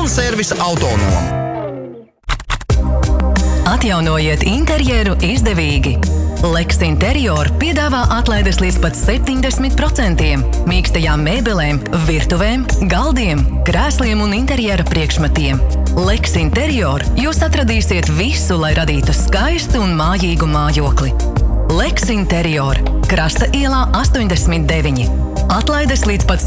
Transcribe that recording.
un servisa autonomu. Atjaunojiet interjeru izdevīgi. Lex Interior piedāvā atlaides līdz pat 70% mīkstajām mēbelēm, virtuvēm, galdiem, krēsliem un interjera priekšmetiem. Lex Interior jūs atradīsiet visu, lai radītu skaistu un mājīgu mājokli. Lex Interior, Krasta ielā 89. Atlaides līdz pat